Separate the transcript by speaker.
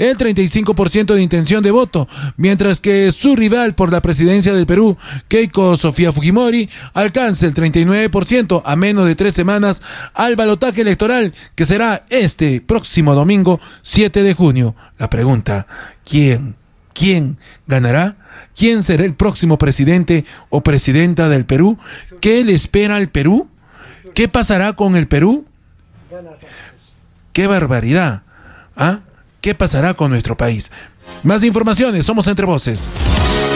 Speaker 1: el 35% de intención de voto, mientras que su rival por la presidencia del Perú, Keiko Sofía Fujimori, alcanza el 39% a menos de 3 semanas al balotaje electoral que será este próximo domingo 7 de junio. La pregunta, ¿quién ganará? ¿Quién será el próximo presidente o presidenta del Perú? ¿Qué le espera al Perú? ¿Qué pasará con el Perú? ¡Qué barbaridad! ¿Ah? ¿Qué pasará con nuestro país? Más informaciones, somos Entre Voces.